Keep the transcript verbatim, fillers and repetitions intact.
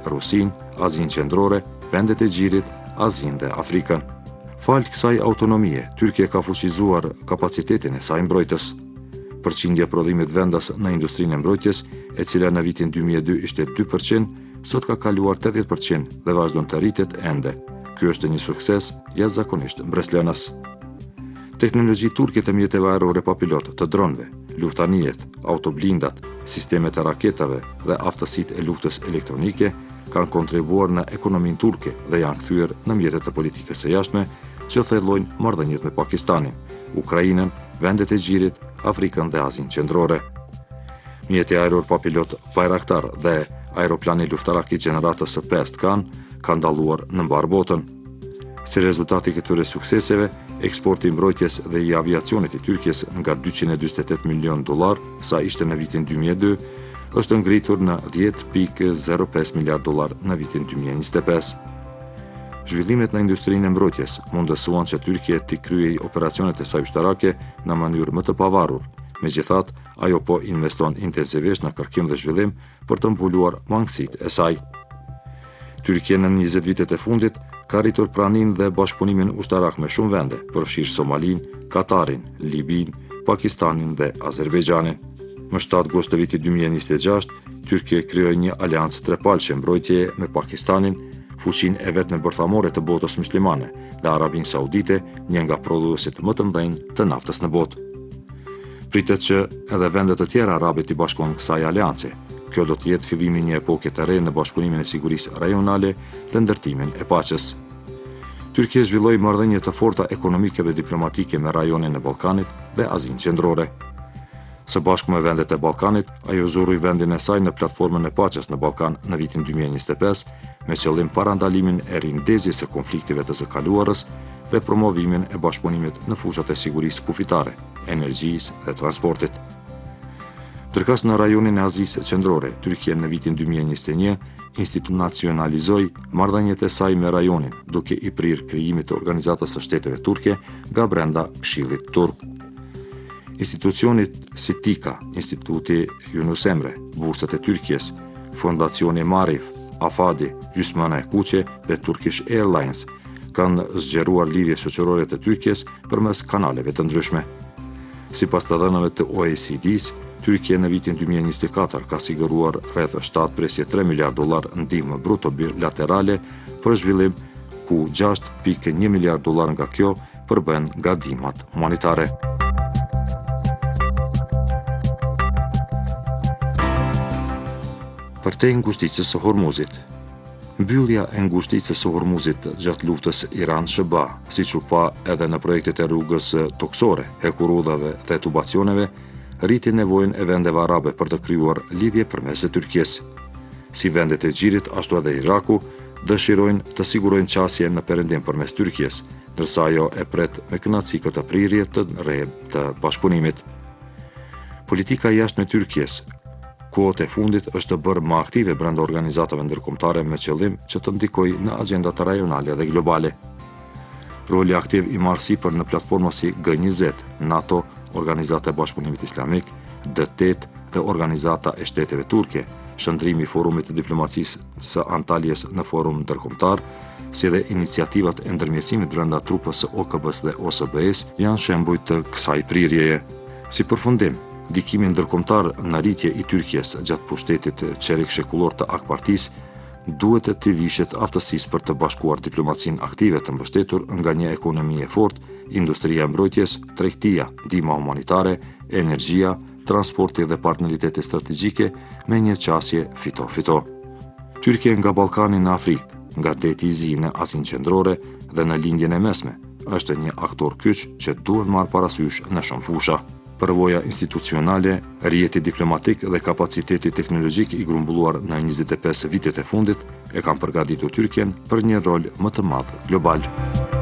Rusin, Azinë Qendrore, vendet e Gjirit, Azinë dhe Afrikën. Falë kësaj autonomie, Tyrkia ka fuqizuar kapacitetin e saj mbrojtës. Përqindja prodhimit vendas në industrinë e mbrojtjes, e cila në vitin dy mijë e dy ishte dy përqind, sot ka kaluar tetëdhjetë përqind dhe vazhdon të rritet ende. Ky është një sukses jashtëzakonisht mbreslënës. Teknologji turke të mjeteve ajrore pa pilot, të dronëve, luftanijet, autoblindat, sistemet e raketave dhe aftësitë e luftës elektronike kanë kontribuar në ekonominë turke dhe janë kthyer në mjetet e politikës së jashtme që thellojnë marrëdhëniet me Pakistanin, Ukrainën, vendet e Gjirit, Afrikën dhe Azinë Qendrore. Mjeti ajror pa pilot Bayraktar dhe aeroplani luftarak i gjeneratës së pestë kanë kanë dalluar në mbar botën. Si rezultati i këtyre sukseseve, eksporti i mbrojtjes dhe i aviacionit i Tyrkisë nga dyqind e dyqin e tetë milion dollar, sa ishte në vitin dy mijë e dy, është ngritur në dhjetë pikë zero pesë miliard dollar në vitin dy mijë e njëzet e pesë. Zhvillimet në industrinë e mbrojtjes mundësuan që Tyrkia të kryej operacionet e saj ushtarake në mënyrë më të pavarur. Megjithatë, ajo po investon intensivisht në kërkim dhe zhvillim për të mbuluar mangësitë e saj. Tyrkia në njëzet vitet e fundit ka rritur praninë dhe bashkëpunimin ushtarak me shumë vende, përfshirë Somalinë, Katarin, Libinë, Pakistanin dhe Azerbejxhanin. Më shtatë gusht të vitit dy mijë e njëzet e gjashtë, Tyrkia krijoi një aleancë trepalqe mbrojtjeje me Pakistanin, fuqinë e vetme bërthamore të botës muslimane, dhe Arabinë Saudite, një nga prodhuesit më të mëdhenj të naftës në botë. Pritet që edhe vendet të tjera arabe t'i bashkohen kësaj aleance. Kjo do të jetë fillimi një epoke të re në bashkëpunimin e sigurisë rajonale dhe ndërtimin e paqes. Tyrkia zhvilloi marrëdhënie të forta ekonomike dhe diplomatike me rajonin e Ballkanit dhe Azinë Qendrore. Së bashku me vendet e Ballkanit, ajo zuroi vendin e saj në platformën e paqes në Ballkan në vitin dy mijë e njëzet e pesë, me qëllim parandalimin e rindezjes së konfliktive të së kaluarës dhe promovimin e bashkëpunimit në fushat e sigurisë kufitare, energjisë dhe transportit. Ndërkas në rajonin e Azisë Qendrore, Tyrkia në vitin dy mijë e njëzet e një institucionalizoi marrëdhëniet e saj me rajonin, duke i prirë krijimit të Organizatës së Shteteve Turke nga brenda Këshillit Turk. Institucionit si TIKA, Instituti Yunus Emre, Bursat e Tyrkjes, Fondacioni Marif, Afadi, Gjysmëna e Kuqe dhe Turkish Airlines kanë zgjeruar lidhje shoqërore të Tyrkjes përmes kanaleve të ndryshme. Sipas të dhënave të O E C D-s, Tyrkia në vitin dy mijë e njëzet e katër ka siguruar rreth shtatë presje tre miliard dollar ndihmë bruto bilaterale për zhvillim, ku gjashtë pikë një miliard dollar nga kjo përbën nga ndihmat humanitare. Përtej ngushticës së Hormuzit. Mbyllja e ngushticës së Hormuzit gjatë luftës Iran-Sh B A, siç u pa edhe në projektet e rrugës toksore, hekurudhave dhe tubacioneve, rriti nevojën e vendeve arabe për të krijuar lidhje përmes Tyrkisë. Si vendet e Gjirit, ashtu edhe Iraku dëshirojnë të sigurojnë qasje në perëndim përmes Tyrkisë, ndërsa ajo e pret me kënaqësi këtë prirje të re të bashkëpunimit. Politika jashtme e Tyrkisë kohët e fundit është të bërë më aktive brenda organizatave ndërkombëtare me qëllim që të ndikojë në agjendat rajonale dhe globale. Roli aktiv i marrë sipër në platforma si G njëzet, NATO, Organizata e Bashkëpunimit Islamik, D tetë dhe Organizata e Shteteve Turke, shëndrimi i Forumit të Diplomacisë së Antaljes në forum ndërkombëtar, si dhe iniciativat e ndërmjetësimit brenda trupës së O K B-s dhe O S B E-s janë shembuj të kësaj prirjeje. Si përfundim, ndikimi ndërkombëtar në rritje i Tyrkisë gjatë pushtetit çerik shekullor të A K Partisë duhet të vishet aftësisë për të bashkuar diplomacinë aktive të mbështetur nga një ekonomi e fortë, industria e mbrojtjes, tregtia, ndihma humanitare, energjia, transporti dhe partneritete strategjike me një qasje fito-fito. Tyrkia nga Ballkani në Afrikë, nga deti i zi në Azinë Qendrore dhe në lindjen e mesme, është një aktor kyç që duhet marrë parasysh në shumë fusha. Përvoja institucionale, rjeti diplomatik dhe kapaciteti teknologjik i grumbulluar në njëzet e pesë vitet e fundit e kanë përgatitur Tyrkien për një rol më të madh global.